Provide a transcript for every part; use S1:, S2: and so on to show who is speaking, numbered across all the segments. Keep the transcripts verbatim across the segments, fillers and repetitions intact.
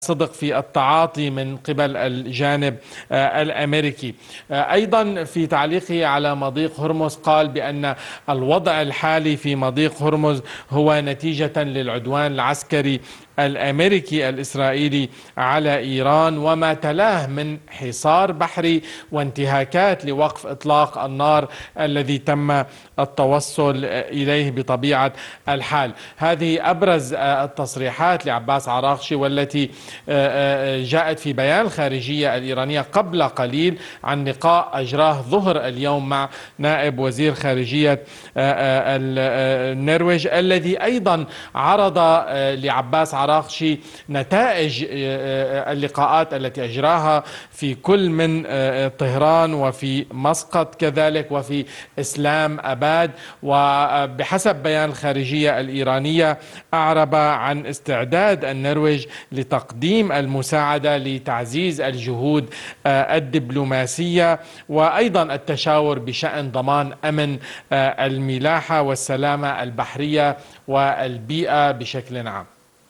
S1: صدق في التعاطي من قبل الجانب الأمريكي. أيضا في تعليقه على مضيق هرمز قال بأن الوضع الحالي في مضيق هرمز هو نتيجة للعدوان العسكري الأمريكي الإسرائيلي على إيران وما تلاه من حصار بحري وانتهاكات لوقف إطلاق النار الذي تم التوصل إليه بطبيعة الحال. هذه أبرز التصريحات لعباس عراقشي، والتي جاءت في بيان الخارجية الإيرانية قبل قليل عن لقاء أجراه ظهر اليوم مع نائب وزير خارجية النرويج، الذي أيضا عرض لعباس عراقشي نتائج اللقاءات التي أجراها في كل من طهران وفي مسقط كذلك وفي إسلام أباد. وبحسب بيان الخارجية الإيرانية أعرب عن استعداد النرويج لتقديم المساعدة لتعزيز الجهود الدبلوماسية وأيضا التشاور بشأن ضمان أمن الملاحة والسلامة البحرية والبيئة بشكل عام.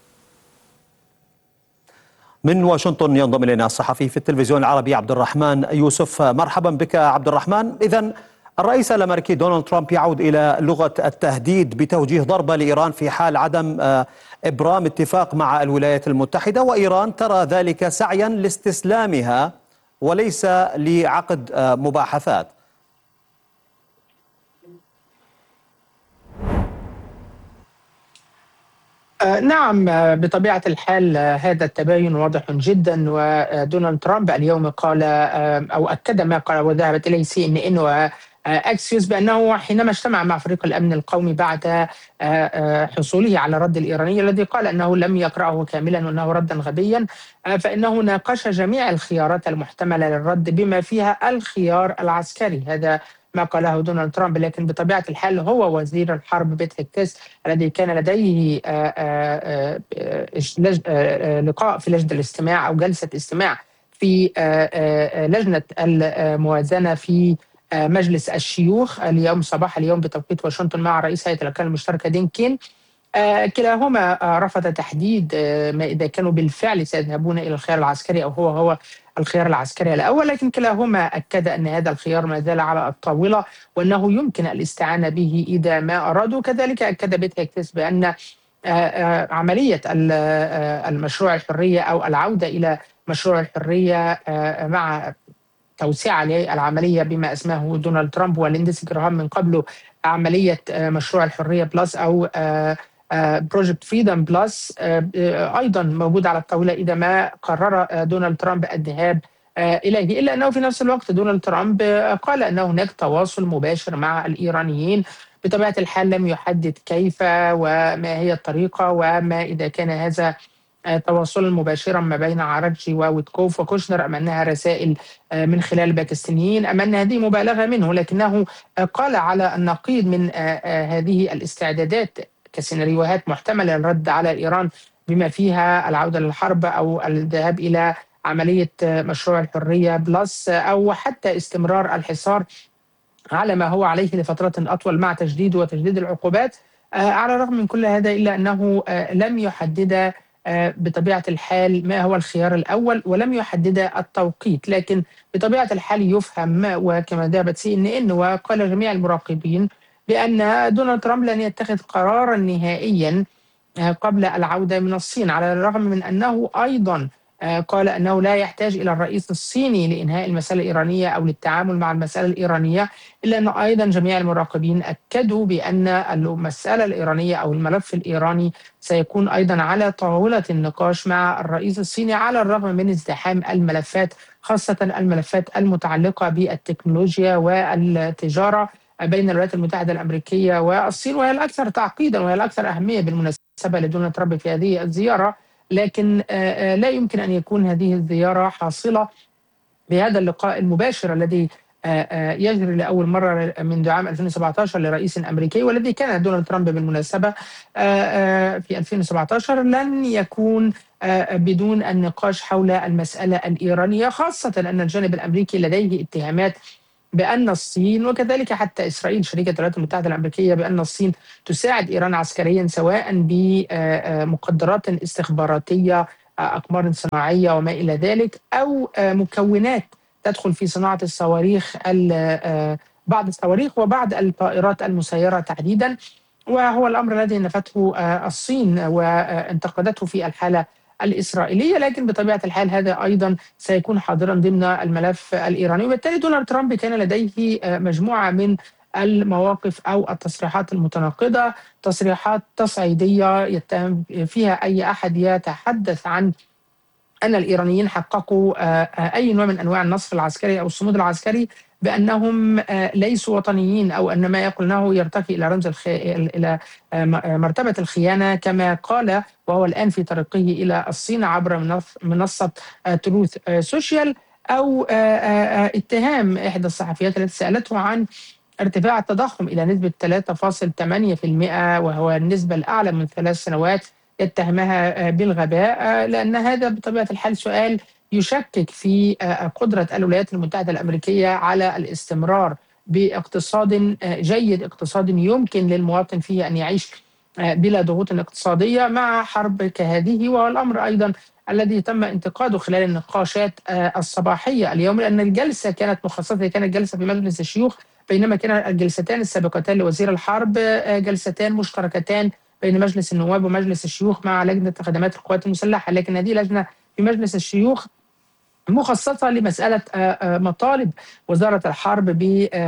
S2: من واشنطن ينضم إلينا الصحفي في التلفزيون العربي عبد الرحمن يوسف. مرحبا بك عبد الرحمن. إذن الرئيس الأمريكي دونالد ترامب يعود إلى لغة التهديد بتوجيه ضربة لإيران في حال عدم إبرام اتفاق مع الولايات المتحدة، وإيران ترى ذلك سعيا لاستسلامها وليس لعقد مباحثات.
S3: نعم، بطبيعة الحال هذا التباين واضح جدا، ودونالد ترامب اليوم قال أو أكد ما قال وذهبت إليه سي إن إن وأكسيوس بأنه حينما اجتمع مع فريق الأمن القومي بعد حصوله على الرد الإيراني الذي قال أنه لم يقرأه كاملا وأنه ردا غبيا، فإنه ناقش جميع الخيارات المحتملة للرد بما فيها الخيار العسكري. هذا ما قاله دونالد ترامب، لكن بطبيعة الحال هو وزير الحرب بيت هيكس الذي كان لديه لقاء في لجنة الاستماع أو جلسة استماع في لجنة الموازنة في مجلس الشيوخ اليوم صباح اليوم بتوقيت واشنطن مع رئيس هيئة الوكالة المشتركة دين كين. آه كلاهما آه رفض تحديد آه ما إذا كانوا بالفعل سيذهبون إلى الخيار العسكري أو هو هو الخيار العسكري الأول، لكن كلاهما أكد أن هذا الخيار ما زال على الطاولة وأنه يمكن الاستعانة به إذا ما أرادوا. كذلك أكد بيت هيكس بأن آه آه عملية المشروع الحرية أو العودة إلى مشروع الحرية آه مع توسعة للعملية بما اسمه دونالد ترامب وليندسي جراهام من قبله عملية مشروع الحرية بلس أو بروجكت فريدم بلس أيضا موجود على الطاولة إذا ما قرر دونالد ترامب الذهاب إليه. إلا أنه في نفس الوقت دونالد ترامب قال أن هناك تواصل مباشر مع الإيرانيين. بطبيعة الحال لم يحدد كيف وما هي الطريقة وما إذا كان هذا تواصلا مباشرا ما بين عراقشي وويتكوف وكوشنر أم أنها رسائل من خلال الباكستانيين أم أن هذه مبالغة منه، لكنه قال على النقيض من هذه الاستعدادات كسيناريوهات محتملة للرد على إيران بما فيها العودة للحرب أو الذهاب إلى عملية مشروع الحرية بلس أو حتى استمرار الحصار على ما هو عليه لفترة أطول مع تجديد وتجديد العقوبات. على الرغم من كل هذا إلا أنه لم يحدد بطبيعة الحال ما هو الخيار الأول ولم يحدد التوقيت، لكن بطبيعة الحال يفهم وكما ذهبت سي إن إن وقال جميع المراقبين بأن دونالد ترامب لن يتخذ قرارا نهائيا قبل العودة من الصين، على الرغم من أنه أيضا قال أنه لا يحتاج إلى الرئيس الصيني لإنهاء المسألة الإيرانية أو للتعامل مع المسألة الإيرانية، إلا أن أيضا جميع المراقبين أكدوا بأن المسألة الإيرانية أو الملف الإيراني سيكون أيضا على طاولة النقاش مع الرئيس الصيني على الرغم من ازدحام الملفات، خاصة الملفات المتعلقة بالتكنولوجيا والتجارة بين الولايات المتحدة الأمريكية والصين، وهي الأكثر تعقيدا وهي الأكثر أهمية بالمناسبة لدونالد ترامب في هذه الزيارة. لكن لا يمكن أن يكون هذه الزيارة حاصلة بهذا اللقاء المباشر الذي يجري لأول مرة منذ عام ألفين وسبعة عشر لرئيس أمريكي، والذي كان دونالد ترامب بالمناسبة في ألفين وسبعة عشر لن يكون بدون النقاش حول المسألة الإيرانية، خاصة أن الجانب الأمريكي لديه اتهامات بأن الصين وكذلك حتى إسرائيل شريكة الولايات المتحدة الأمريكية بأن الصين تساعد إيران عسكريا سواء بمقدرات استخباراتية أقمار صناعية وما إلى ذلك، أو مكونات تدخل في صناعة الصواريخ، بعض الصواريخ وبعض الطائرات المسيرة تحديدا. وهو الأمر الذي نفته الصين وانتقدته في الحالة الإسرائيلية، لكن بطبيعة الحال هذا أيضا سيكون حاضرا ضمن الملف الإيراني. وبالتالي دونالد ترامب كان لديه مجموعة من المواقف أو التصريحات المتناقضة، تصريحات تصعيدية يتهم فيها أي أحد يتحدث عن أن الإيرانيين حققوا أي نوع من أنواع النصر العسكري أو الصمود العسكري بأنهم ليسوا وطنيين، أو أن ما يقولنه يرتقي إلى رمز الخ... إلى مرتبة الخيانة كما قال، وهو الآن في طريقه إلى الصين عبر منصة تروث سوشيال، أو اتهام إحدى الصحفيات التي سألته عن ارتفاع التضخم إلى نسبة ثلاثة فاصلة ثمانية بالمئة، وهو النسبة الأعلى من ثلاث سنوات، يتهمها بالغباء، لأن هذا بطبيعة الحال سؤال يشكك في قدرة الولايات المتحدة الأمريكية على الاستمرار باقتصاد جيد، اقتصاد يمكن للمواطن فيه أن يعيش بلا ضغوط اقتصادية مع حرب كهذه. وهو الأمر أيضا الذي تم انتقاده خلال النقاشات الصباحية اليوم، لأن الجلسة كانت مخصصة، كانت جلسة في مجلس الشيوخ، بينما كان الجلستان السابقتان لوزير الحرب جلستان مشتركتان بين مجلس النواب ومجلس الشيوخ مع لجنة خدمات القوات المسلحة. لكن هذه لجنة في مجلس الشيوخ مخصصة لمسألة مطالب وزارة الحرب ب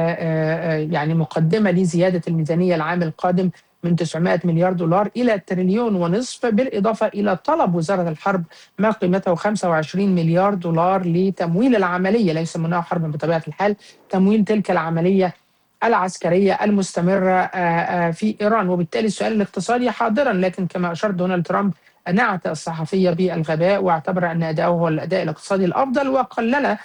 S3: يعني مقدمة لزيادة الميزانية العام القادم من تسعمائة مليار دولار إلى تريليون ونصف، بالإضافة إلى طلب وزارة الحرب ما قيمته خمسة وعشرين مليار دولار لتمويل العملية، ليس منها حرب بطبيعة الحال، تمويل تلك العملية العسكرية المستمرة في إيران. وبالتالي السؤال الاقتصادي حاضرا، لكن كما أشار دونالد ترامب نعت الصحفية بالغباء، واعتبر أن أداؤه هو الأداء الاقتصادي الأفضل، وقلل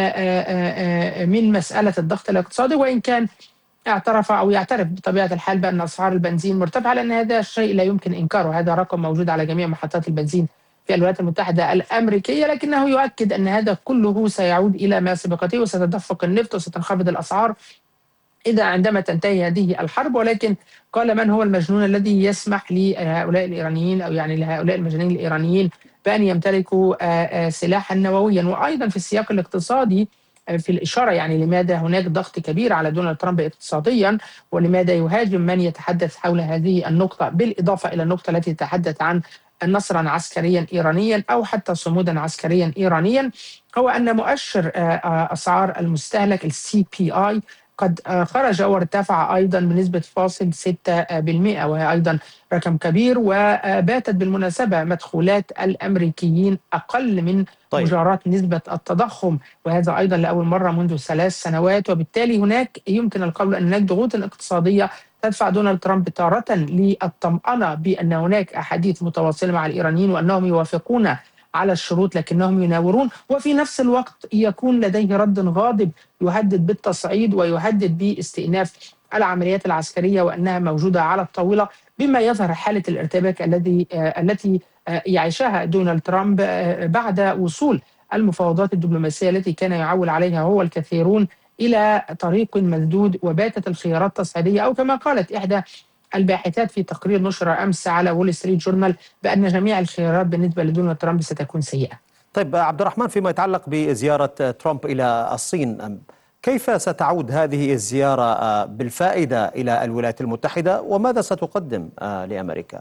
S3: من مسألة الضغط الاقتصادي، وإن كان اعترف أو يعترف بطبيعة الحال بأن أسعار البنزين مرتفعة، لأن هذا الشيء لا يمكن إنكاره، هذا رقم موجود على جميع محطات البنزين في الولايات المتحدة الأمريكية، لكنه يؤكد أن هذا كله سيعود إلى ما سبقته، وستدفق النفط وستنخفض الأسعار إذا عندما تنتهي هذه الحرب. ولكن قال: من هو المجنون الذي يسمح لهؤلاء الإيرانيين، أو يعني لهؤلاء المجانين الإيرانيين، بأن يمتلكوا سلاحا نوويا؟ وأيضا في السياق الاقتصادي، في الإشارة يعني لماذا هناك ضغط كبير على دونالد ترامب اقتصاديا، ولماذا يهاجم من يتحدث حول هذه النقطة، بالإضافة إلى النقطة التي تتحدث عن نصرا عسكريا إيرانيا أو حتى صمودا عسكريا إيرانيا، هو أن مؤشر أسعار المستهلك السي بي آي قد خرج وارتفع أيضا بنسبة فاصل ستة بالمئة، وهي أيضا رقم كبير. وباتت بالمناسبة مدخولات الأمريكيين أقل من طيب. مجارات نسبة التضخم، وهذا أيضا لأول مرة منذ ثلاث سنوات. وبالتالي هناك يمكن القول أن هناك ضغوط اقتصادية تدفع دونالد ترامب تارة للطمأنة بأن هناك أحاديث متواصلة مع الإيرانيين وأنهم يوافقون على الشروط لكنهم يناورون، وفي نفس الوقت يكون لديه رد غاضب يهدد بالتصعيد ويهدد باستئناف العمليات العسكرية وأنها موجودة على الطاولة، بما يظهر حالة الارتباك الذي التي يعيشها دونالد ترامب بعد وصول المفاوضات الدبلوماسية التي كان يعول عليها هو الكثيرون إلى طريق مسدود، وباتت الخيارات تصعيدية، أو كما قالت إحدى الباحثات في تقرير نشر أمس على وول ستريت جورنال بأن جميع الخيارات بالنسبة لدونالد ترامب ستكون سيئة.
S2: طيب عبد الرحمن، فيما يتعلق بزيارة ترامب إلى الصين، كيف ستعود هذه الزيارة بالفائدة إلى الولايات المتحدة، وماذا ستقدم لأمريكا؟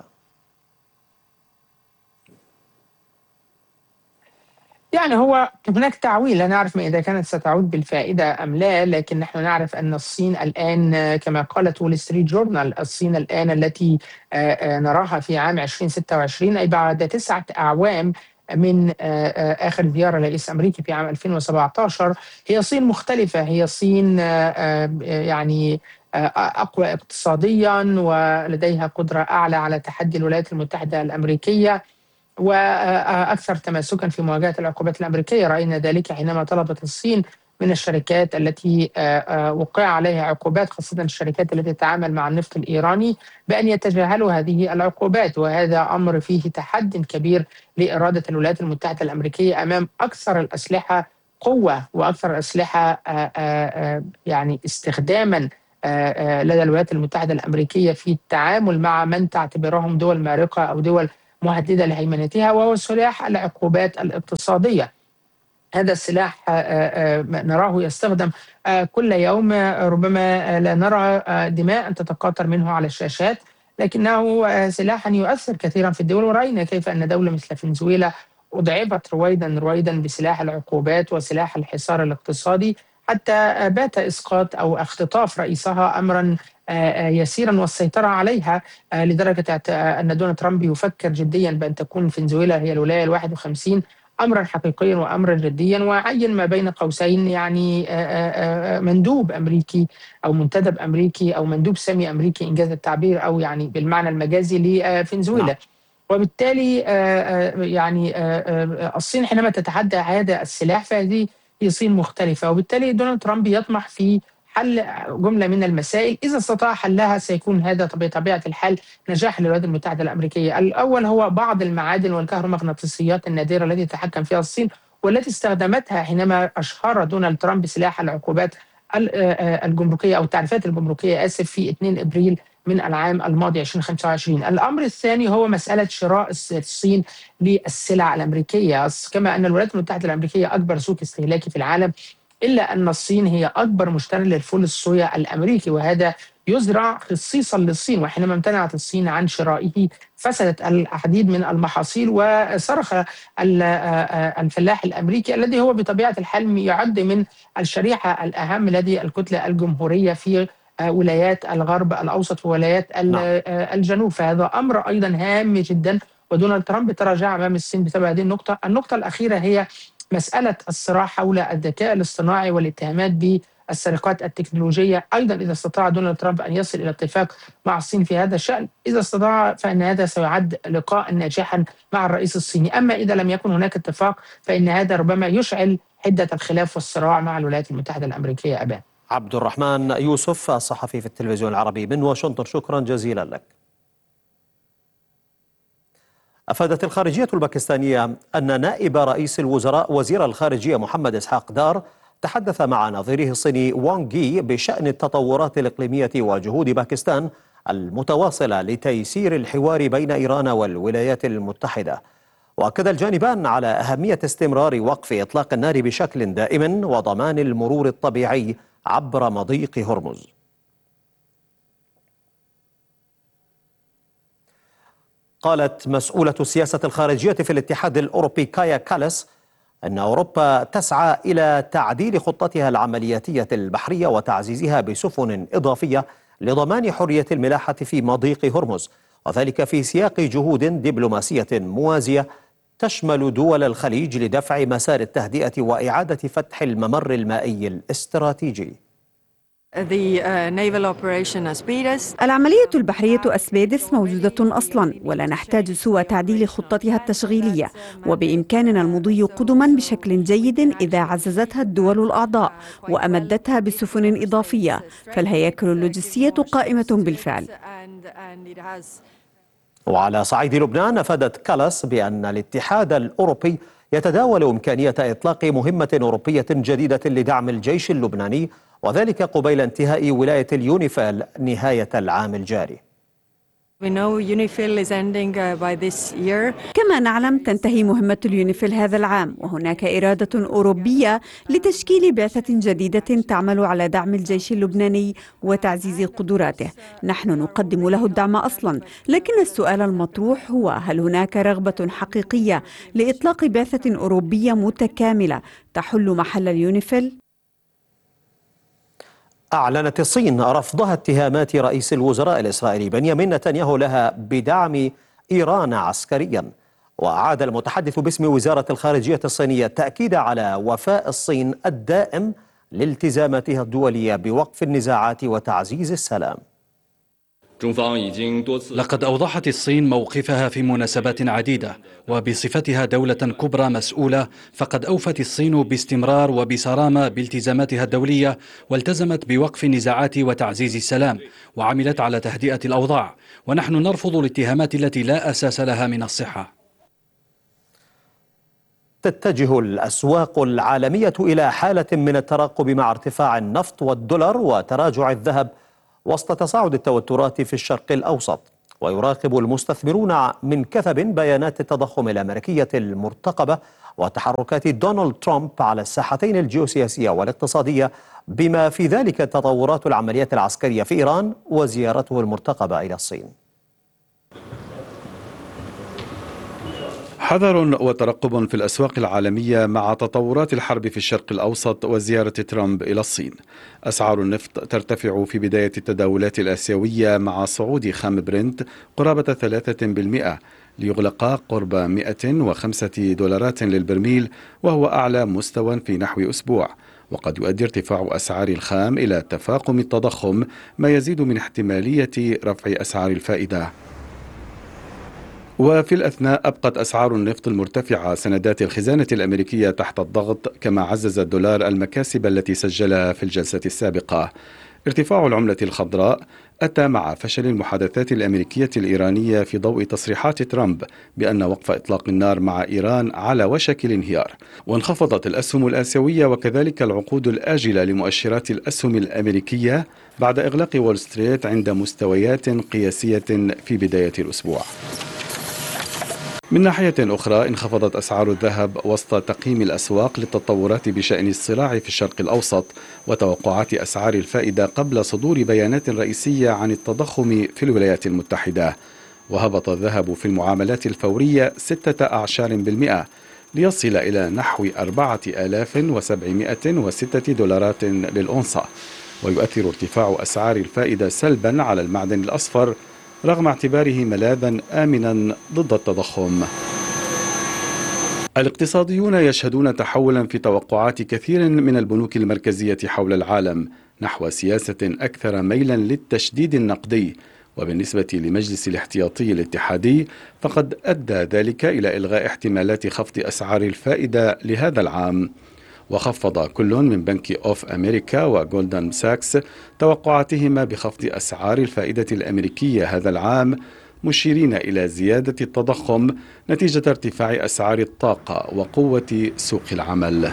S3: يعني هو هناك تعويل، لا نعرف إذا كانت ستعود بالفائدة أم لا، لكن نحن نعرف أن الصين الآن كما قالت وول ستريت جورنال، الصين الآن التي نراها في عام ألفين وستة وعشرين، أي بعد تسعة أعوام من آخر زيارة لرئيس أمريكي في عام ألفين وسبعة عشر، هي صين مختلفة، هي صين يعني أقوى اقتصاديا ولديها قدرة أعلى على تحدي الولايات المتحدة الأمريكية، وأكثر تماسكا في مواجهة العقوبات الأمريكية. رأينا ذلك حينما طلبت الصين من الشركات التي وقع عليها عقوبات، خاصة الشركات التي تتعامل مع النفط الإيراني، بأن يتجاهلوا هذه العقوبات. وهذا أمر فيه تحد كبير لإرادة الولايات المتحدة الأمريكية أمام أكثر الأسلحة قوة وأكثر الأسلحة يعني استخداما لدى الولايات المتحدة الأمريكية في التعامل مع من تعتبرهم دول مارقة أو دول مهددة لهيمنتها، وهو سلاح العقوبات الاقتصادية. هذا السلاح نراه يستخدم كل يوم، ربما لا نرى دماء تتقاطر منه على الشاشات، لكنه سلاح يؤثر كثيرا في الدول. ورأينا كيف أن دولة مثل فنزويلا أضعفت رويدا رويدا بسلاح العقوبات وسلاح الحصار الاقتصادي، حتى بات إسقاط أو اختطاف رئيسها أمرا يسيرا والسيطرة عليها، لدرجة أن دونالد ترامب يفكر جديا بأن تكون فنزويلا هي الولاية الواحد وخمسين، أمرا حقيقيا وأمرا جديا. وعين ما بين قوسين يعني مندوب أمريكي أو منتدب أمريكي أو مندوب سامي أمريكي إنجاز التعبير، أو يعني بالمعنى المجازي لفنزويلا. نعم. وبالتالي يعني الصين حينما تتحدى هذا السلاح فهذه هي صين مختلفة، وبالتالي دونالد ترامب يطمح في حل جملة من المسائل. إذا استطاع حلها سيكون هذا بطبيعة الحال نجاح للولايات المتحدة الأمريكية. الأول هو بعض المعادن والكهرومغناطيسيات النادرة التي تتحكم فيها الصين، والتي استخدمتها حينما أشهر دونالد ترامب سلاح العقوبات الجمركية أو التعريفات الجمركية آسف في اثنين أبريل من العام الماضي ألفين وخمسة وعشرين. الأمر الثاني هو مسألة شراء الصين للسلع الأمريكية، كما أن الولايات المتحدة الأمريكية أكبر سوق استهلاكي في العالم، إلا أن الصين هي أكبر مشتري للفول الصويا الأمريكي، وهذا يزرع خصيصا للصين. وحينما امتنعت الصين عن شرائه فسدت العديد من المحاصيل، وصرخ الفلاح الأمريكي الذي هو بطبيعة الحال يعد من الشريحة الأهم لدى الكتلة الجمهورية في ولايات الغرب الأوسط وولايات الجنوب. فهذا أمر أيضا هام جدا، ودونالد ترامب تراجع أمام الصين بسبب هذه النقطة. النقطة الأخيرة هي مسألة الصراع حول الذكاء الاصطناعي والاتهامات بالسرقات التكنولوجية. أيضا إذا استطاع دونالد ترامب أن يصل إلى اتفاق مع الصين في هذا الشأن، إذا استطاع فإن هذا سيعد لقاء ناجحا مع الرئيس الصيني. أما إذا لم يكن هناك اتفاق فإن هذا ربما يشعل حدة الخلاف والصراع مع الولايات المتحدة الأمريكية. أبان
S2: عبد الرحمن يوسف الصحفي في التلفزيون العربي من واشنطن، شكرا جزيلا لك. أفادت الخارجية الباكستانية أن نائب رئيس الوزراء وزير الخارجية محمد إسحاق دار تحدث مع نظيره الصيني وانغ يي بشأن التطورات الإقليمية وجهود باكستان المتواصلة لتيسير الحوار بين إيران والولايات المتحدة. وأكد الجانبان على أهمية استمرار وقف إطلاق النار بشكل دائم وضمان المرور الطبيعي عبر مضيق هرمز. قالت مسؤولة السياسة الخارجية في الاتحاد الأوروبي كايا كالاس أن أوروبا تسعى إلى تعديل خطتها العملياتية البحرية وتعزيزها بسفن إضافية لضمان حرية الملاحة في مضيق هرمز، وذلك في سياق جهود دبلوماسية موازية تشمل دول الخليج لدفع مسار التهدئة وإعادة فتح الممر المائي الاستراتيجي.
S4: العملية البحرية أسبيدس موجودة أصلا، ولا نحتاج سوى تعديل خطتها التشغيلية، وبإمكاننا المضي قدما بشكل جيد إذا عززتها الدول الأعضاء وأمدتها بسفن إضافية، فالهياكل اللوجستية قائمة بالفعل.
S2: وعلى صعيد لبنان، أفادت كالاس بأن الاتحاد الأوروبي يتداول إمكانية إطلاق مهمة أوروبية جديدة لدعم الجيش اللبناني، وذلك قبيل انتهاء ولاية اليونيفيل نهاية العام الجاري.
S4: كما نعلم تنتهي مهمة اليونيفيل هذا العام، وهناك إرادة أوروبية لتشكيل بعثة جديدة تعمل على دعم الجيش اللبناني وتعزيز قدراته. نحن نقدم له الدعم أصلا، لكن السؤال المطروح هو هل هناك رغبة حقيقية لإطلاق بعثة أوروبية متكاملة تحل محل اليونيفيل؟
S2: أعلنت الصين رفضها اتهامات رئيس الوزراء الإسرائيلي بنيامين نتنياهو لها بدعم إيران عسكريا. وأعاد المتحدث باسم وزارة الخارجية الصينية التأكيد على وفاء الصين الدائم لالتزاماتها الدولية بوقف النزاعات وتعزيز السلام.
S5: لقد أوضحت الصين موقفها في مناسبات عديدة، وبصفتها دولة كبرى مسؤولة فقد أوفت الصين باستمرار وبصرامة بالتزاماتها الدولية، والتزمت بوقف النزاعات وتعزيز السلام، وعملت على تهدئة الأوضاع، ونحن نرفض الاتهامات التي لا أساس لها من الصحة.
S2: تتجه الأسواق العالمية إلى حالة من الترقب مع ارتفاع النفط والدولار وتراجع الذهب وسط تصاعد التوترات في الشرق الأوسط. ويراقب المستثمرون من كثب بيانات التضخم الأمريكية المرتقبة وتحركات دونالد ترامب على الساحتين الجيوسياسية والاقتصادية، بما في ذلك تطورات العمليات العسكرية في إيران وزيارته المرتقبة إلى الصين.
S6: حذر وترقب في الأسواق العالمية مع تطورات الحرب في الشرق الأوسط وزيارة ترامب إلى الصين. أسعار النفط ترتفع في بداية التداولات الآسيوية مع صعود خام برنت قرابة ثلاثة بالمئة ليغلق قرب مئة وخمسة دولارات للبرميل، وهو أعلى مستوى في نحو أسبوع. وقد يؤدي ارتفاع أسعار الخام إلى تفاقم التضخم، ما يزيد من احتمالية رفع أسعار الفائدة. وفي الأثناء أبقت أسعار النفط المرتفعة سندات الخزانة الأمريكية تحت الضغط، كما عزز الدولار المكاسب التي سجلها في الجلسة السابقة. ارتفاع العملة الخضراء أتى مع فشل المحادثات الأمريكية الإيرانية في ضوء تصريحات ترامب بأن وقف إطلاق النار مع إيران على وشك الانهيار. وانخفضت الأسهم الآسيوية وكذلك العقود الآجلة لمؤشرات الأسهم الأمريكية بعد إغلاق وول ستريت عند مستويات قياسية في بداية الأسبوع. من ناحية أخرى، انخفضت أسعار الذهب وسط تقييم الأسواق للتطورات بشأن الصراع في الشرق الأوسط وتوقعات أسعار الفائدة قبل صدور بيانات رئيسية عن التضخم في الولايات المتحدة. وهبط الذهب في المعاملات الفورية ستة أعشار بالمئة ليصل إلى نحو أربعة آلاف وسبعمئة وستة دولارات للأونصة. ويؤثر ارتفاع أسعار الفائدة سلبا على المعدن الأصفر رغم اعتباره ملاذا آمنا ضد التضخم. الاقتصاديون يشهدون تحولا في توقعات كثير من البنوك المركزية حول العالم نحو سياسة أكثر ميلا للتشديد النقدي. وبالنسبة لمجلس الاحتياطي الاتحادي فقد أدى ذلك إلى إلغاء احتمالات خفض أسعار الفائدة لهذا العام. وخفض كل من بنك أوف أمريكا وجولدمان ساكس توقعاتهما بخفض أسعار الفائدة الأمريكية هذا العام، مشيرين إلى زيادة التضخم نتيجة ارتفاع أسعار الطاقة وقوة سوق العمل.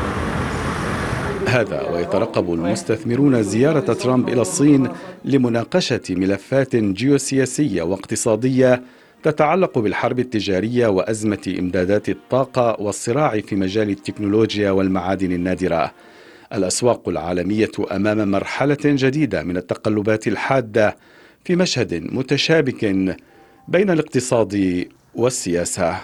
S6: هذا ويترقب المستثمرون زيارة ترامب إلى الصين لمناقشة ملفات جيوسياسية واقتصادية تتعلق بالحرب التجارية وأزمة إمدادات الطاقة والصراع في مجال التكنولوجيا والمعادن النادرة. الأسواق العالمية أمام مرحلة جديدة من التقلبات الحادة في مشهد متشابك بين الاقتصاد والسياسة.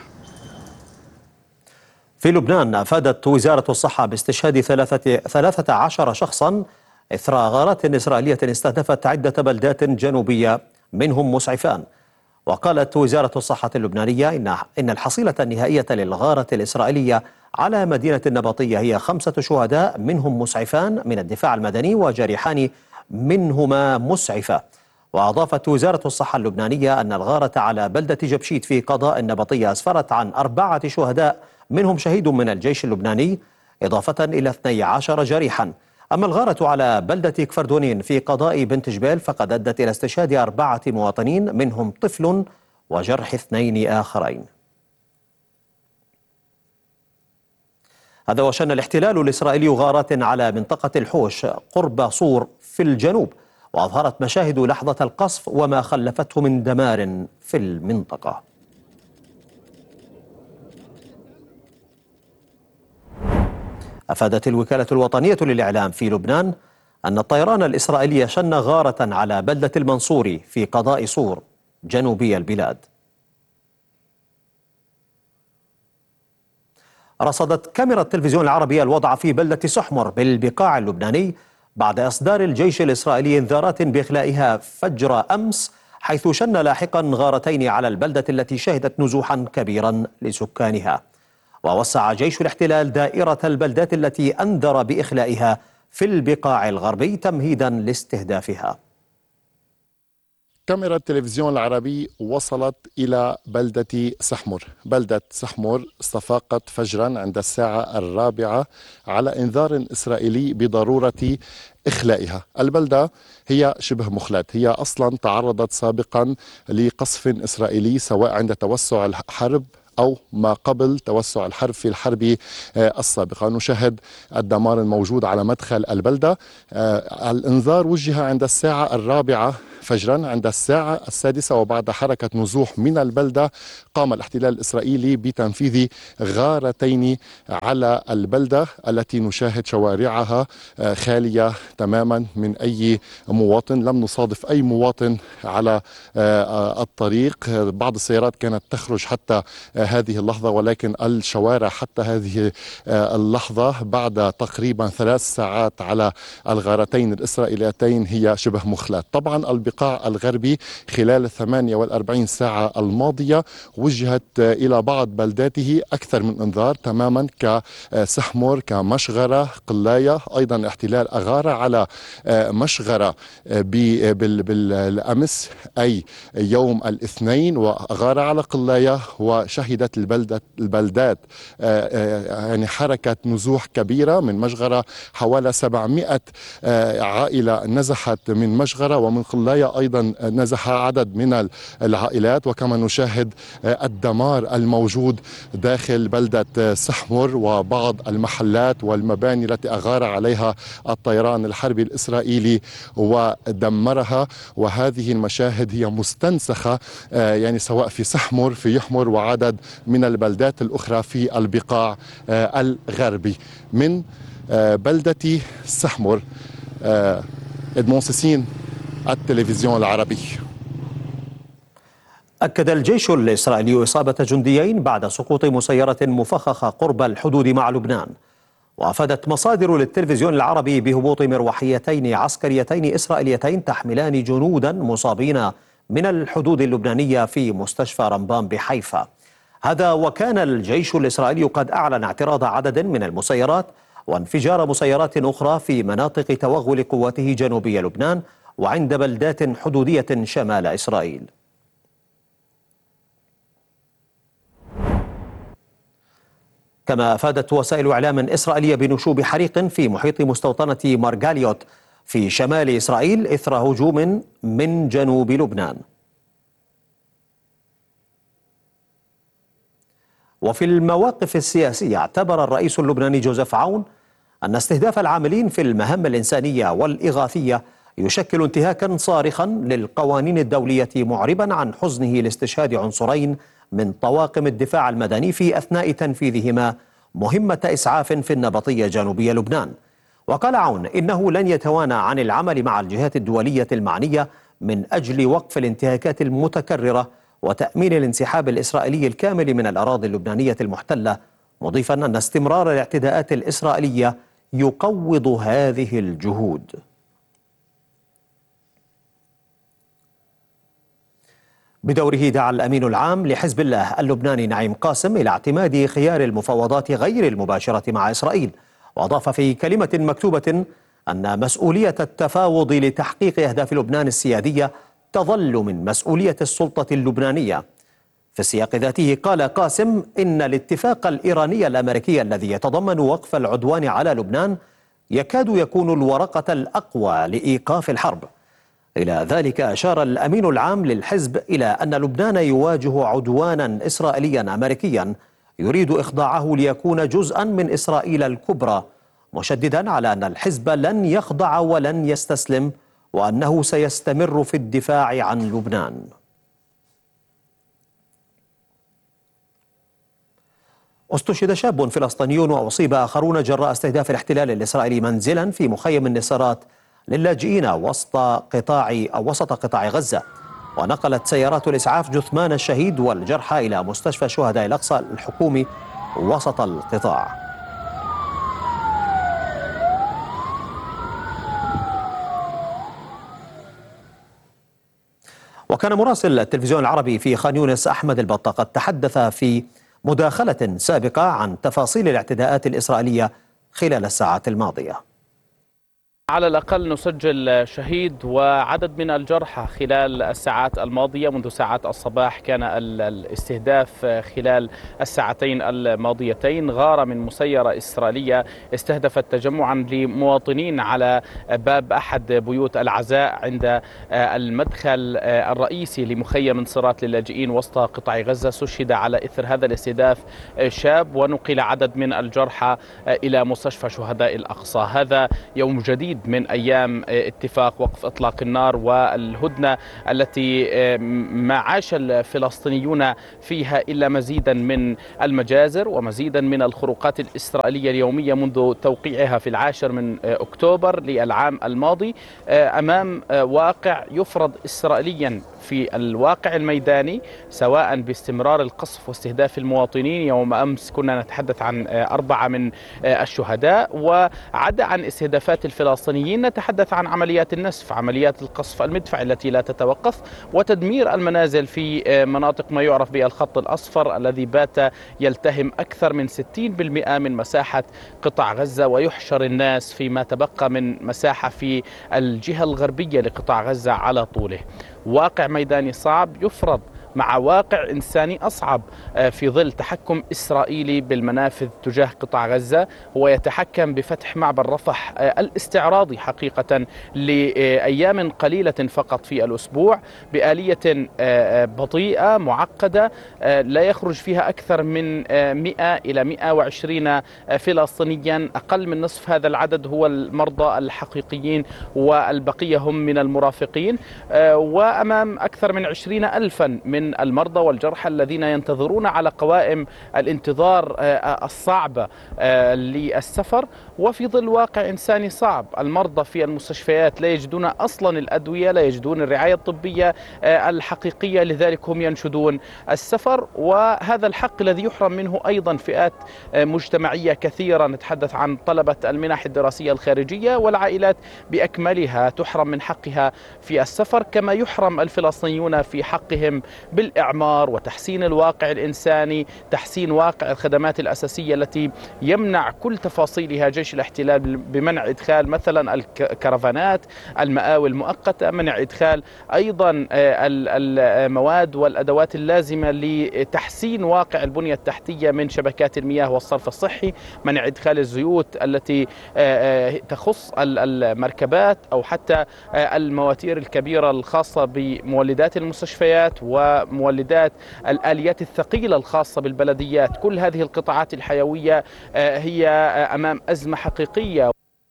S2: في لبنان أفادت وزارة الصحة باستشهاد ثلاثة ثلاثة عشر شخصا إثر غارات إسرائيلية استهدفت عدة بلدات جنوبية منهم مسعفان. وقالت وزارة الصحة اللبنانية إن إن الحصيلة النهائية للغارة الإسرائيلية على مدينة النبطية هي خمسة شهداء منهم مسعفان من الدفاع المدني وجريحان منهما مسعفة. وأضافت وزارة الصحة اللبنانية أن الغارة على بلدة جبشيت في قضاء النبطية أسفرت عن أربعة شهداء منهم شهيد من الجيش اللبناني إضافة إلى اثني عشر جريحا. أما الغارة على بلدة كفردونين في قضاء بنت جبيل فقد أدت إلى استشهاد أربعة مواطنين منهم طفل وجرح اثنين آخرين. هذا وشن الاحتلال الإسرائيلي غارات على منطقة الحوش قرب صور في الجنوب، وأظهرت مشاهد لحظة القصف وما خلفته من دمار في المنطقة. أفادت الوكالة الوطنية للإعلام في لبنان أن الطيران الإسرائيلي شن غارة على بلدة المنصوري في قضاء صور جنوبي البلاد. رصدت كاميرا التلفزيون العربي الوضع في بلدة سحمر بالبقاع اللبناني بعد إصدار الجيش الإسرائيلي إنذارات بإخلائها فجر أمس، حيث شن لاحقا غارتين على البلدة التي شهدت نزوحا كبيرا لسكانها. ووسع جيش الاحتلال دائرة البلدات التي أنذر بإخلائها في البقاع الغربي تمهيدا لاستهدافها.
S7: كاميرا التلفزيون العربي وصلت إلى بلدة سحمر. بلدة سحمر استفاقت فجرا عند الساعة الرابعة على إنذار إسرائيلي بضرورة إخلائها. البلدة هي شبه مخلد، هي أصلا تعرضت سابقا لقصف إسرائيلي سواء عند توسع الحرب أو ما قبل توسع الحرب في الحرب السابقة. نشاهد الدمار الموجود على مدخل البلدة. الإنذار وجه عند الساعة الرابعة فجرا. عند الساعة السادسة وبعد حركة نزوح من البلدة قام الاحتلال الإسرائيلي بتنفيذ غارتين على البلدة التي نشاهد شوارعها خالية تماما من أي مواطن. لم نصادف أي مواطن على الطريق. بعض السيارات كانت تخرج حتى هذه اللحظة، ولكن الشوارع حتى هذه اللحظة بعد تقريبا ثلاث ساعات على الغارتين الإسرائيليتين هي شبه مخلات. طبعا البقاع الغربي خلال الثمانية والأربعين ساعة الماضية وجهت إلى بعض بلداته أكثر من إنذار تماما، كسحمر، كمشغرة، قلاية. أيضا احتلال أغار على مشغرة بالأمس أي يوم الاثنين، وأغار على قلاية، وشهدت البلدة البلدات يعني حركة نزوح كبيرة من مشغرة. حوالي سبعمائة عائلة نزحت من مشغرة، ومن قلاية أيضا نزح عدد من العائلات. وكما نشاهد الدمار الموجود داخل بلدة سحمر وبعض المحلات والمباني التي أغار عليها الطيران الحربي الإسرائيلي ودمرها. وهذه المشاهد هي مستنسخة يعني سواء في سحمر، في يحمر، وعدد من البلدات الأخرى في البقاع الغربي. من بلدة سحمر، إدمون سيسين، التلفزيون العربي.
S2: أكد الجيش الإسرائيلي إصابة جنديين بعد سقوط مسيرة مفخخة قرب الحدود مع لبنان. وأفادت مصادر للتلفزيون العربي بهبوط مروحيتين عسكريتين إسرائيليتين تحملان جنودا مصابين من الحدود اللبنانية في مستشفى رمبان بحيفا. هذا وكان الجيش الإسرائيلي قد أعلن اعتراض عدد من المسيرات وانفجار مسيرات أخرى في مناطق توغل قواته جنوبي لبنان وعند بلدات حدودية شمال إسرائيل. كما أفادت وسائل إعلام إسرائيلية بنشوب حريق في محيط مستوطنة مارغاليوت في شمال إسرائيل إثر هجوم من جنوب لبنان. وفي المواقف السياسية اعتبر الرئيس اللبناني جوزيف عون أن استهداف العاملين في المهام الإنسانية والإغاثية يشكل انتهاكا صارخا للقوانين الدولية، معربا عن حزنه لاستشهاد عنصرين من طواقم الدفاع المدني في أثناء تنفيذهما مهمة إسعاف في النبطية جنوبي لبنان. وقال عون إنه لن يتوانى عن العمل مع الجهات الدولية المعنية من أجل وقف الانتهاكات المتكررة وتأمين الانسحاب الإسرائيلي الكامل من الأراضي اللبنانية المحتلة، مضيفا أن استمرار الاعتداءات الإسرائيلية يقوض هذه الجهود. بدوره دعا الأمين العام لحزب الله اللبناني نعيم قاسم إلى اعتماد خيار المفاوضات غير المباشرة مع إسرائيل، وأضاف في كلمة مكتوبة أن مسؤولية التفاوض لتحقيق أهداف لبنان السيادية تظل من مسؤولية السلطة اللبنانية. في السياق ذاته قال قاسم إن الاتفاق الإيراني الأمريكي الذي يتضمن وقف العدوان على لبنان يكاد يكون الورقة الأقوى لإيقاف الحرب. إلى ذلك أشار الأمين العام للحزب إلى أن لبنان يواجه عدوانا إسرائيليا أمريكيا يريد إخضاعه ليكون جزءا من إسرائيل الكبرى، مشددا على أن الحزب لن يخضع ولن يستسلم، وأنه سيستمر في الدفاع عن لبنان. استشهد شاب فلسطيني وأصيب آخرون جراء استهداف الاحتلال الإسرائيلي منزلا في مخيم النصارات للاجئين وسط قطاع أو وسط قطاع غزة. ونقلت سيارات الإسعاف جثمان الشهيد والجرحى إلى مستشفى شهداء الأقصى الحكومي وسط القطاع. وكان مراسل التلفزيون العربي في خان يونس أحمد البطة قد تحدث في مداخلة سابقة عن تفاصيل الاعتداءات الإسرائيلية خلال الساعات الماضية.
S8: على الأقل نسجل شهيد وعدد من الجرحى خلال الساعات الماضية. منذ ساعات الصباح كان الاستهداف خلال الساعتين الماضيتين. غارة من مسيرة إسرائيلية استهدفت تجمعا لمواطنين على باب أحد بيوت العزاء عند المدخل الرئيسي لمخيم انصارات للاجئين وسط قطاع غزة. استشهد على إثر هذا الاستهداف شاب ونقل عدد من الجرحى إلى مستشفى شهداء الأقصى. هذا يوم جديد من أيام اتفاق وقف إطلاق النار والهدنة التي ما عاش الفلسطينيون فيها إلا مزيدا من المجازر ومزيدا من الخروقات الإسرائيلية اليومية منذ توقيعها في العاشر من أكتوبر للعام الماضي أمام واقع يفرض إسرائيليا في الواقع الميداني، سواء باستمرار القصف واستهداف المواطنين. يوم أمس كنا نتحدث عن أربعة من الشهداء، وعدا عن استهدافات الفلسطينيين نتحدث عن عمليات النسف، عمليات القصف المدفعي التي لا تتوقف، وتدمير المنازل في مناطق ما يعرف بالخط الأصفر الذي بات يلتهم أكثر من ستين بالمئة من مساحة قطاع غزة، ويحشر الناس فيما تبقى من مساحة في الجهة الغربية لقطاع غزة على طوله. واقع ميداني صعب يفرض مع واقع إنساني أصعب في ظل تحكم إسرائيلي بالمنافذ تجاه قطاع غزة. هو يتحكم بفتح معبر رفح الاستعراضي حقيقة لأيام قليلة فقط في الأسبوع بآلية بطيئة معقدة لا يخرج فيها أكثر من مئة إلى مئة وعشرين فلسطينيا. أقل من نصف هذا العدد هو المرضى الحقيقيين والبقية هم من المرافقين، وأمام أكثر من عشرين ألفا من المرضى والجرحى الذين ينتظرون على قوائم الانتظار الصعبة للسفر، وفي ظل واقع إنساني صعب. المرضى في المستشفيات لا يجدون أصلا الأدوية، لا يجدون الرعاية الطبية الحقيقية، لذلك هم ينشدون السفر، وهذا الحق الذي يحرم منه أيضا فئات مجتمعية كثيرة. نتحدث عن طلبة المنح الدراسية الخارجية والعائلات بأكملها تحرم من حقها في السفر، كما يحرم الفلسطينيون في حقهم بالإعمار وتحسين الواقع الإنساني، تحسين واقع الخدمات الأساسية التي يمنع كل تفاصيلها جيش الاحتلال بمنع إدخال مثلا الكرفانات، المآوي المؤقتة، منع إدخال أيضا المواد والأدوات اللازمة لتحسين واقع البنية التحتية من شبكات المياه والصرف الصحي، منع إدخال الزيوت التي تخص المركبات أو حتى المواتير الكبيرة الخاصة بمولدات المستشفيات ومولدات الآليات الثقيلة الخاصة بالبلديات. كل هذه القطاعات الحيوية هي أمام أزمة حقيقية.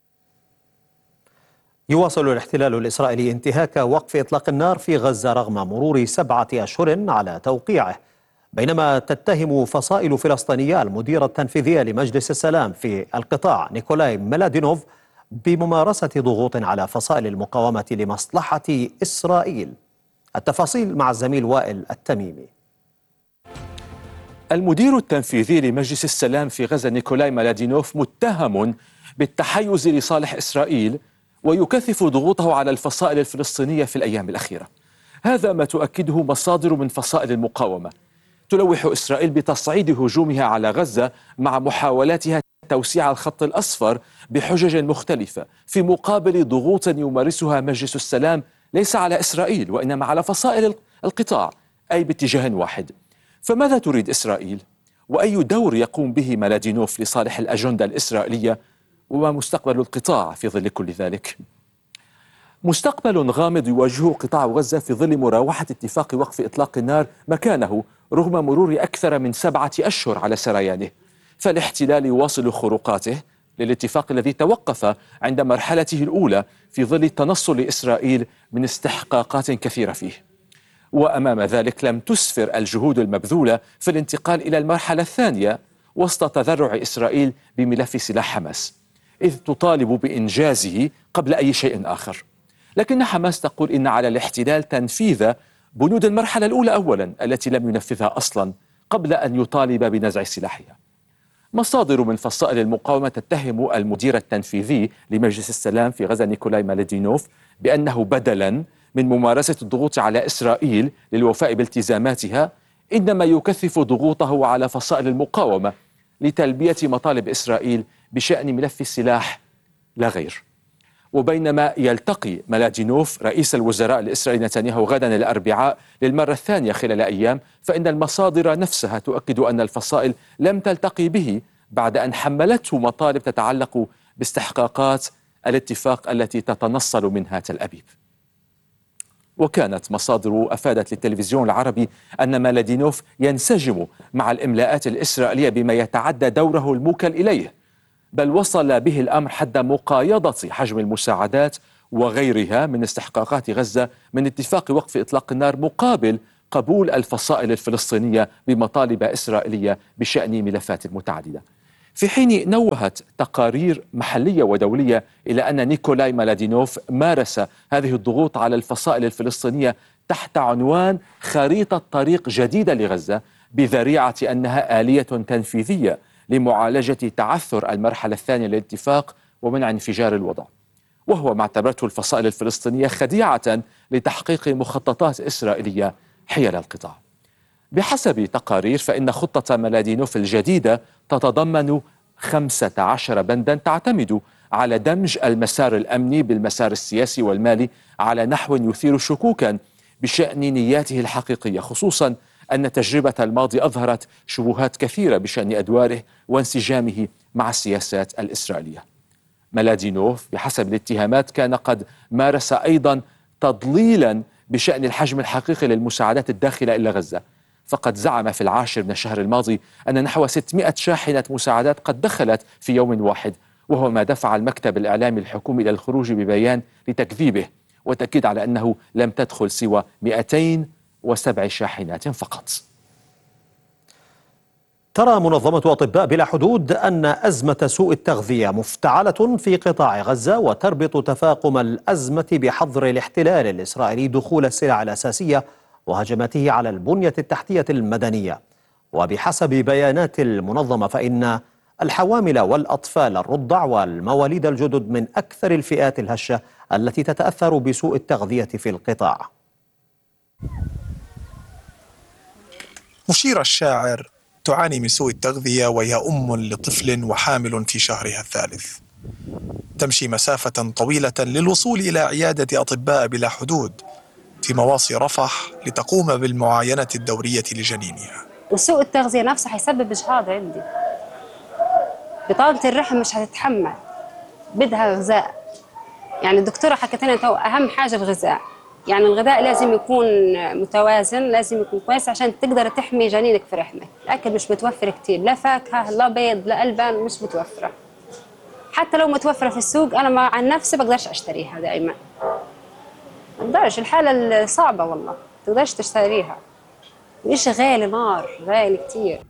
S2: يواصل الاحتلال الإسرائيلي انتهاك وقف إطلاق النار في غزة رغم مرور سبعة أشهر على توقيعه، بينما تتهم فصائل فلسطينية المدير التنفيذي لمجلس السلام في القطاع نيكولاي ميلادينوف بممارسة ضغوط على فصائل المقاومة لمصلحة إسرائيل. التفاصيل مع الزميل وائل التميمي.
S9: المدير التنفيذي لمجلس السلام في غزة نيكولاي ميلادينوف متهم بالتحيز لصالح إسرائيل ويكثف ضغوطه على الفصائل الفلسطينية في الأيام الأخيرة. هذا ما تؤكده مصادر من فصائل المقاومة تلوح إسرائيل بتصعيد هجومها على غزة مع محاولاتها توسيع الخط الأصفر بحجج مختلفة في مقابل ضغوط يمارسها مجلس السلام ليس على إسرائيل وإنما على فصائل القطاع، أي باتجاه واحد. فماذا تريد إسرائيل؟ وأي دور يقوم به ميلادينوف لصالح الأجندة الإسرائيلية؟ وما مستقبل القطاع في ظل كل ذلك؟ مستقبل غامض يواجهه قطاع غزة في ظل مراوحة اتفاق وقف إطلاق النار مكانه رغم مرور أكثر من سبعة أشهر على سريانه. فالاحتلال يواصل خروقاته للاتفاق الذي توقف عند مرحلته الأولى في ظل تنصل إسرائيل من استحقاقات كثيرة فيه. وأمام ذلك لم تسفر الجهود المبذولة في الانتقال إلى المرحلة الثانية وسط تذرع إسرائيل بملف سلاح حماس، إذ تطالب بإنجازه قبل أي شيء آخر. لكن حماس تقول إن على الاحتلال تنفيذ بنود المرحلة الأولى أولا التي لم ينفذها أصلا قبل أن يطالب بنزع سلاحها. مصادر من فصائل المقاومة تتهم المدير التنفيذي لمجلس السلام في غزة نيكولاي ميلادينوف بأنه بدلا من ممارسة الضغوط على إسرائيل للوفاء بالتزاماتها إنما يكثف ضغوطه على فصائل المقاومة لتلبية مطالب إسرائيل بشأن ملف السلاح لا غير. وبينما يلتقي ملادينوف رئيس الوزراء الإسرائيلي نتنياهو غدا الأربعاء للمرة الثانية خلال أيام، فإن المصادر نفسها تؤكد أن الفصائل لم تلتقي به بعد أن حملته مطالب تتعلق باستحقاقات الاتفاق التي تتنصل منها تل أبيب. وكانت مصادر أفادت للتلفزيون العربي أن ملادينوف ينسجم مع الإملاءات الإسرائيلية بما يتعدى دوره الموكل إليه، بل وصل به الأمر حد مقايضة حجم المساعدات وغيرها من استحقاقات غزة من اتفاق وقف إطلاق النار مقابل قبول الفصائل الفلسطينية بمطالب إسرائيلية بشأن ملفات متعددة. في حين نوهت تقارير محلية ودولية إلى أن نيكولاي ملادينوف مارس هذه الضغوط على الفصائل الفلسطينية تحت عنوان خريطة طريق جديدة لغزة بذريعة أنها آلية تنفيذية لمعالجة تعثر المرحلة الثانية للاتفاق ومنع انفجار الوضع، وهو ما اعتبرته الفصائل الفلسطينية خديعة لتحقيق مخططات إسرائيلية حيال القطاع. بحسب تقارير فإن خطة ملادينوف الجديدة تتضمن خمسة عشر بندا تعتمد على دمج المسار الأمني بالمسار السياسي والمالي على نحو يثير شكوكا بشأن نياته الحقيقية، خصوصا أن تجربة الماضي أظهرت شبهات كثيرة بشأن أدواره وانسجامه مع السياسات الإسرائيلية. ملادينوف بحسب الاتهامات كان قد مارس أيضا تضليلا بشأن الحجم الحقيقي للمساعدات الداخلة إلى غزة، فقد زعم في العاشر من الشهر الماضي أن نحو ستمائة شاحنة مساعدات قد دخلت في يوم واحد، وهو ما دفع المكتب الإعلامي الحكومي إلى الخروج ببيان لتكذيبه وتأكيد على أنه لم تدخل سوى مئتين وسبع شاحنات فقط.
S2: ترى منظمة أطباء بلا حدود أن أزمة سوء التغذية مفتعلة في قطاع غزة، وتربط تفاقم الأزمة بحظر الاحتلال الإسرائيلي دخول السلع الأساسية وهجماته على البنية التحتية المدنية. وبحسب بيانات المنظمة فإن الحوامل والأطفال الرضع والمواليد الجدد من أكثر الفئات الهشة التي تتأثر بسوء التغذية في القطاع.
S10: مشير الشاعر تعاني من سوء التغذية وهي أم لطفل وحامل في شهرها الثالث. تمشي مسافة طويلة للوصول إلى عيادة أطباء بلا حدود في مواصي رفح لتقوم بالمعاينة الدورية لجنينها.
S11: وسوء التغذية نفسه حيسبب إجهاض عندي. بطانة الرحم مش هتتحمل، بدها غذاء. يعني الدكتورة حكت لنا أهم حاجة الغذاء، يعني الغذاء لازم يكون متوازن، لازم يكون كويس عشان تقدر تحمي جنينك في رحمك. الأكل مش متوفر كتير، لا فاكهة لا بيض لا ألبان، مش متوفرة. حتى لو متوفرة في السوق أنا ما عن نفسي بقدرش أشتريها دائما. ما بقدرش، الحالة صعبة والله، ما تقدرش تشتريها. إيش غالي نار، غالي كتير.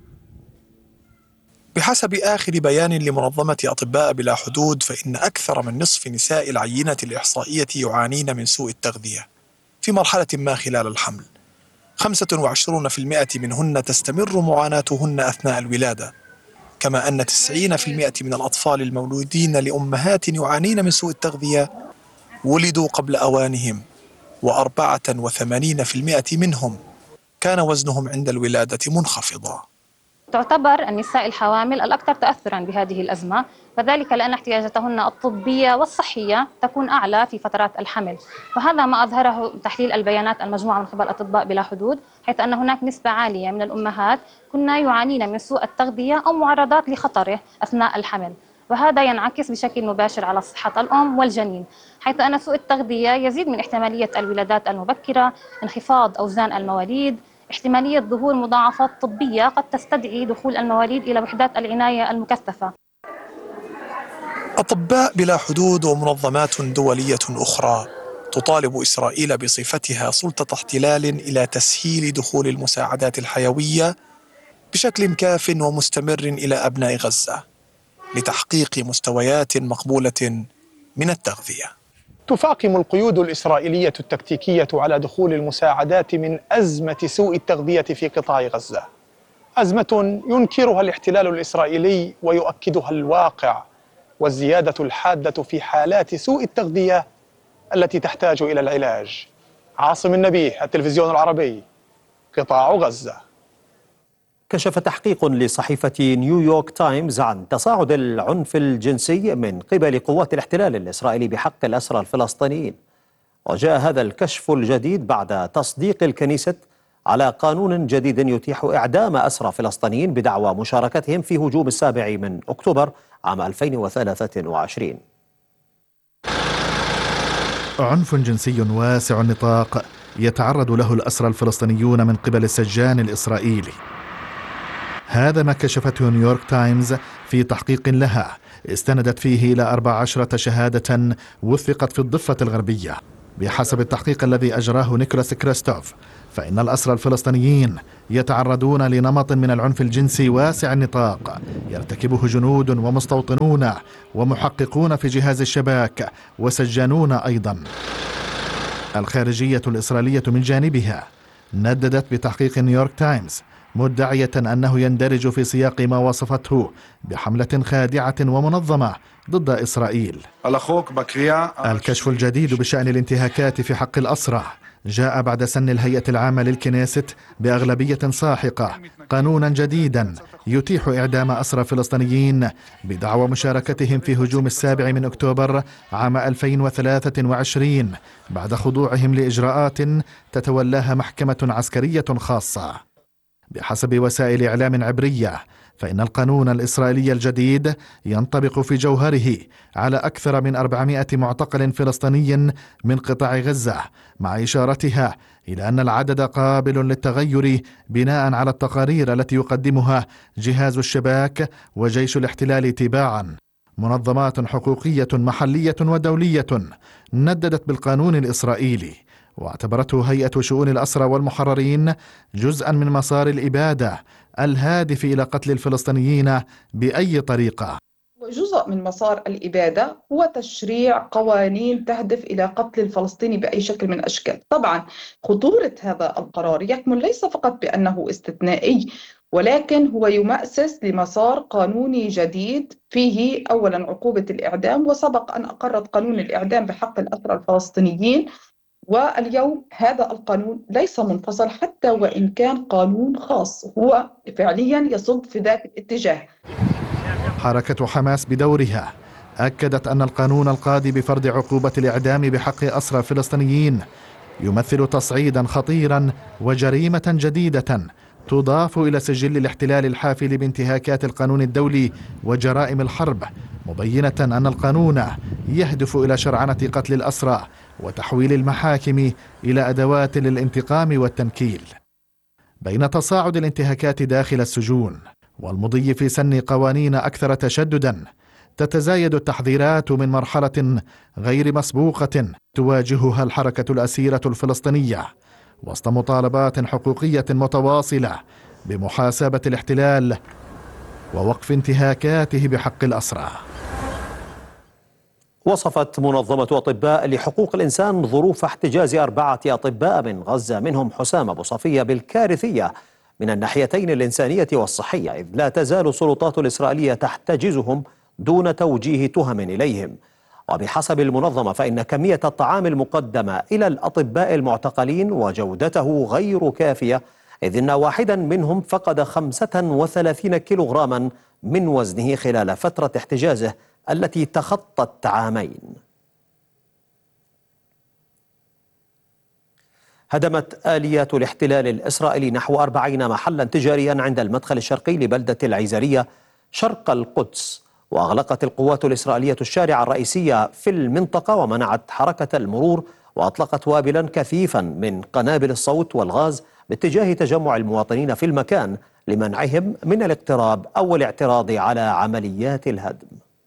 S10: بحسب آخر بيان لمنظمة أطباء بلا حدود فإن أكثر من نصف نساء العينة الإحصائية يعانين من سوء التغذية في مرحلة ما خلال الحمل. خمسة وعشرين بالمئة منهن تستمر معاناتهن أثناء الولادة، كما أن تسعين بالمئة من الأطفال المولودين لأمهات يعانين من سوء التغذية ولدوا قبل أوانهم، وأربعة وثمانين بالمئة منهم كان وزنهم عند الولادة منخفضا.
S12: تعتبر النساء الحوامل الأكثر تأثراً بهذه الأزمة، وذلك لأن احتياجاتهن الطبية والصحية تكون أعلى في فترات الحمل، وهذا ما أظهره تحليل البيانات المجموعة من قبل أطباء بلا حدود، حيث أن هناك نسبة عالية من الأمهات كنا يعانين من سوء التغذية أو معرضات لخطره أثناء الحمل، وهذا ينعكس بشكل مباشر على صحة الأم والجنين، حيث أن سوء التغذية يزيد من احتمالية الولادات المبكرة، انخفاض أوزان المواليد، احتمالية ظهور مضاعفات طبية قد تستدعي دخول المواليد إلى وحدات العناية المكثفة.
S10: أطباء بلا حدود ومنظمات دولية أخرى تطالب إسرائيل بصفتها سلطة احتلال إلى تسهيل دخول المساعدات الحيوية بشكل كاف ومستمر إلى أبناء غزة لتحقيق مستويات مقبولة من التغذية.
S13: تفاقم القيود الإسرائيلية التكتيكية على دخول المساعدات من أزمة سوء التغذية في قطاع غزة، أزمة ينكرها الاحتلال الإسرائيلي ويؤكدها الواقع والزيادة الحادة في حالات سوء التغذية التي تحتاج إلى العلاج. عاصم النبيه، التلفزيون العربي، قطاع غزة.
S2: كشف تحقيق لصحيفة نيويورك تايمز عن تصاعد العنف الجنسي من قبل قوات الاحتلال الإسرائيلي بحق الأسرى الفلسطينيين. وجاء هذا الكشف الجديد بعد تصديق الكنيسة على قانون جديد يتيح إعدام أسرى فلسطينيين بدعوى مشاركتهم في هجوم السابع من أكتوبر عام ألفين وثلاثة وعشرين.
S14: عنف جنسي واسع النطاق يتعرض له الأسرى الفلسطينيون من قبل السجان الإسرائيلي. هذا ما كشفته نيويورك تايمز في تحقيق لها استندت فيه إلى أربع عشرة شهادة وثقت في الضفة الغربية. بحسب التحقيق الذي أجراه نيكولاس كريستوف، فإن الأسرى الفلسطينيين يتعرضون لنمط من العنف الجنسي واسع النطاق يرتكبه جنود ومستوطنون ومحققون في جهاز الشباك وسجانون أيضا. الخارجية الإسرائيلية من جانبها نددت بتحقيق نيويورك تايمز مدعية أنه يندرج في سياق ما وصفته بحملة خادعة ومنظمة ضد إسرائيل. الكشف الجديد بشأن الانتهاكات في حق الأسرى جاء بعد سن الهيئة العامة للكنيست بأغلبية ساحقة قانونا جديدا يتيح إعدام أسرى فلسطينيين بدعوى مشاركتهم في هجوم السابع من أكتوبر عام ألفين وثلاثة وعشرين بعد خضوعهم لإجراءات تتولاها محكمة عسكرية خاصة. بحسب وسائل إعلام عبرية، فإن القانون الإسرائيلي الجديد ينطبق في جوهره على أكثر من أربعمائة معتقل فلسطيني من قطاع غزة، مع إشارتها إلى أن العدد قابل للتغير بناء على التقارير التي يقدمها جهاز الشباك وجيش الاحتلال تباعا. منظمات حقوقية محلية ودولية نددت بالقانون الإسرائيلي، واعتبرته هيئة شؤون الأسرى والمحررين جزءا من مسار الإبادة الهادف إلى قتل الفلسطينيين بأي طريقة.
S15: جزء من مسار الإبادة هو تشريع قوانين تهدف إلى قتل الفلسطيني بأي شكل من الأشكال. طبعا خطورة هذا القرار يكمن ليس فقط بأنه استثنائي، ولكن هو يمأسس لمسار قانوني جديد فيه أولا عقوبة الإعدام، وسبق أن أقرت قانون الإعدام بحق الأسرى الفلسطينيين، واليوم هذا القانون ليس منفصل حتى وإن كان قانون خاص، هو فعليا يصب في ذات الاتجاه.
S14: حركة حماس بدورها أكدت أن القانون القاضي بفرض عقوبة الإعدام بحق أسرى فلسطينيين يمثل تصعيدا خطيرا وجريمة جديدة تضاف إلى سجل الاحتلال الحافل بانتهاكات القانون الدولي وجرائم الحرب، مبينة أن القانون يهدف إلى شرعنة قتل الأسرى وتحويل المحاكم إلى أدوات للانتقام والتنكيل. بين تصاعد الانتهاكات داخل السجون والمضي في سن قوانين أكثر تشددا، تتزايد التحذيرات من مرحلة غير مسبوقة تواجهها الحركة الأسيرة الفلسطينية وسط مطالبات حقوقية متواصلة بمحاسبة الاحتلال ووقف انتهاكاته بحق الأسرى.
S2: وصفت منظمة أطباء لحقوق الإنسان ظروف احتجاز أربعة أطباء من غزة منهم حسام أبو صفية بالكارثية من الناحيتين الإنسانية والصحية، إذ لا تزال السلطات الإسرائيلية تحتجزهم دون توجيه تهم إليهم. وبحسب المنظمة فإن كمية الطعام المقدمة إلى الأطباء المعتقلين وجودته غير كافية، إذ إن واحدا منهم فقد خمسة وثلاثين كيلوغراما من وزنه خلال فترة احتجازه التي تخطت عامين. هدمت آليات الاحتلال الإسرائيلي نحو أربعين محلا تجاريا عند المدخل الشرقي لبلدة العيزرية شرق القدس، وأغلقت القوات الإسرائيلية الشارع الرئيسية في المنطقة ومنعت حركة المرور، وأطلقت وابلا كثيفا من قنابل الصوت والغاز باتجاه تجمع المواطنين في المكان لمنعهم من الاقتراب أو الاعتراض على عمليات الهدم.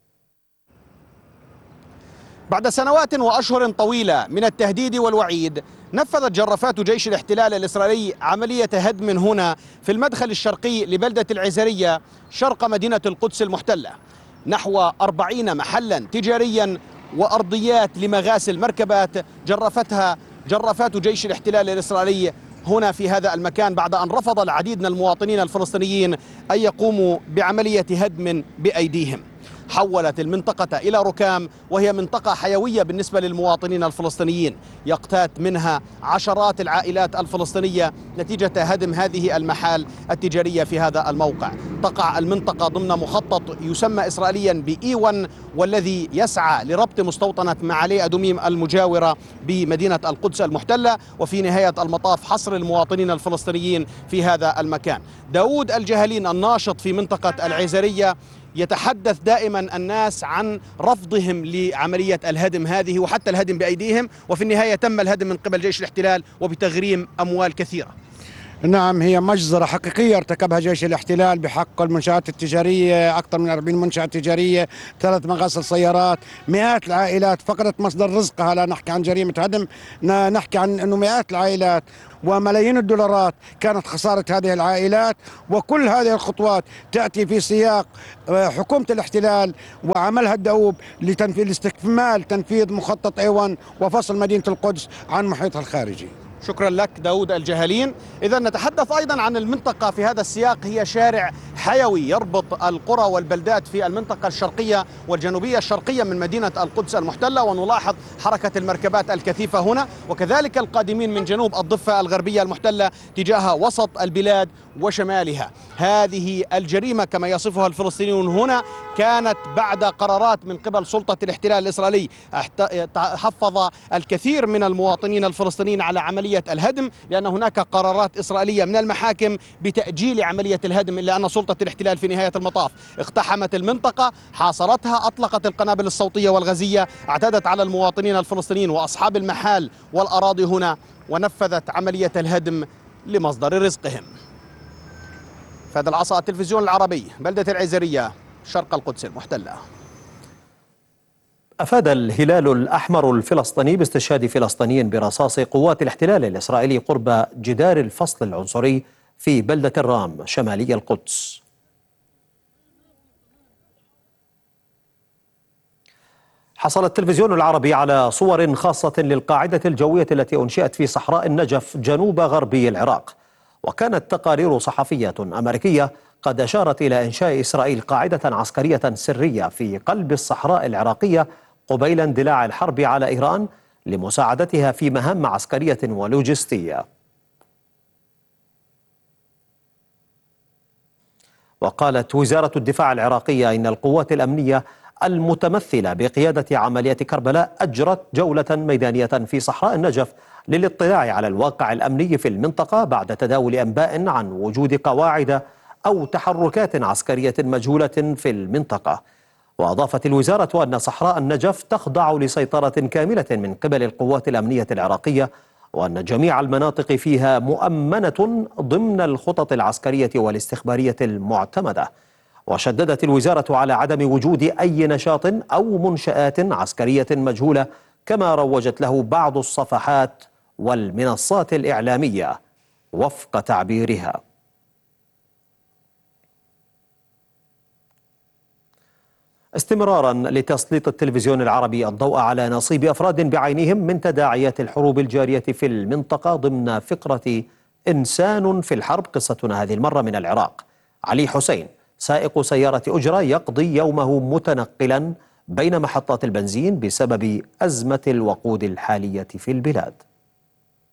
S16: بعد سنوات وأشهر طويلة من التهديد والوعيد، نفذت جرافات جيش الاحتلال الإسرائيلي عملية هدم هنا في المدخل الشرقي لبلدة العيزرية شرق مدينة القدس المحتلة، نحو أربعين محلا تجاريا وأرضيات لمغاسل مركبات جرفتها جرافات جيش الاحتلال الإسرائيلي هنا في هذا المكان، بعد أن رفض العديد من المواطنين الفلسطينيين أن يقوموا بعملية هدم بأيديهم. حولت المنطقة إلى ركام، وهي منطقة حيوية بالنسبة للمواطنين الفلسطينيين، يقتات منها عشرات العائلات الفلسطينية نتيجة هدم هذه المحال التجارية في هذا الموقع. تقع المنطقة ضمن مخطط يسمى إسرائيليا بإي واحد، والذي يسعى لربط مستوطنة معالي أدوميم المجاورة بمدينة القدس المحتلة، وفي نهاية المطاف حصر المواطنين الفلسطينيين في هذا المكان. داود الجهلين الناشط في منطقة العزرية يتحدث دائما الناس عن رفضهم لعملية الهدم هذه وحتى الهدم بأيديهم، وفي النهاية تم الهدم من قبل جيش الاحتلال وبتغريم أموال كثيرة.
S17: نعم، هي مجزرة حقيقية ارتكبها جيش الاحتلال بحق المنشآت التجارية، أكثر من أربعين منشأة تجارية، ثلاث مغاسل سيارات، مئات العائلات فقدت مصدر رزقها. لا نحكي عن جريمة هدم، نحكي عن أنه مئات العائلات وملايين الدولارات كانت خسارة هذه العائلات. وكل هذه الخطوات تأتي في سياق حكومة الاحتلال وعملها الدؤوب لتنفيذ لاستكمال تنفيذ مخطط إي واحد وفصل مدينة القدس عن محيطها الخارجي.
S16: شكرا لك داود الجهلين. إذا نتحدث أيضا عن المنطقة في هذا السياق، هي شارع حيوي يربط القرى والبلدات في المنطقة الشرقية والجنوبية الشرقية من مدينة القدس المحتلة، ونلاحظ حركة المركبات الكثيفة هنا، وكذلك القادمين من جنوب الضفة الغربية المحتلة تجاه وسط البلاد وشمالها. هذه الجريمة كما يصفها الفلسطينيون هنا كانت بعد قرارات من قبل سلطة الاحتلال الإسرائيلي حفظ الكثير من المواطنين الفلسطينيين على عملية الهدم، لأن هناك قرارات إسرائيلية من المحاكم بتأجيل عملية الهدم، إلا أن سلطة الاحتلال في نهاية المطاف اقتحمت المنطقة، حاصرتها، أطلقت القنابل الصوتية والغازية، اعتدت على المواطنين الفلسطينيين وأصحاب المحال والأراضي هنا، ونفذت عملية الهدم لمصدر رزقهم. فهذا العصا التلفزيون العربي، بلدة العزرية، شرق القدس المحتلة.
S2: أفاد الهلال الأحمر الفلسطيني باستشهاد فلسطيني برصاص قوات الاحتلال الإسرائيلي قرب جدار الفصل العنصري في بلدة الرام شمالي القدس. حصل التلفزيون العربي على صور خاصة للقاعدة الجوية التي أنشئت في صحراء النجف جنوب غربي العراق، وكانت تقارير صحفية أمريكية قد أشارت إلى إنشاء إسرائيل قاعدة عسكرية سرية في قلب الصحراء العراقية قبيل اندلاع الحرب على إيران لمساعدتها في مهام عسكرية ولوجستية. وقالت وزارة الدفاع العراقية إن القوات الأمنية المتمثلة بقيادة عملية كربلاء أجرت جولة ميدانية في صحراء النجف للاطلاع على الواقع الأمني في المنطقة بعد تداول أنباء عن وجود قواعد أو تحركات عسكرية مجهولة في المنطقة. وأضافت الوزارة أن صحراء النجف تخضع لسيطرة كاملة من قبل القوات الأمنية العراقية، وأن جميع المناطق فيها مؤمنة ضمن الخطط العسكرية والاستخبارية المعتمدة. وشددت الوزارة على عدم وجود أي نشاط أو منشآت عسكرية مجهولة كما روجت له بعض الصفحات والمنصات الإعلامية وفق تعبيرها. استمرارا لتسليط التلفزيون العربي الضوء على نصيب أفراد بعينهم من تداعيات الحروب الجارية في المنطقة ضمن فقرة إنسان في الحرب، قصتنا هذه المرة من العراق. علي حسين سائق سيارة أجرة يقضي يومه متنقلا بين محطات البنزين بسبب أزمة الوقود الحالية في البلاد.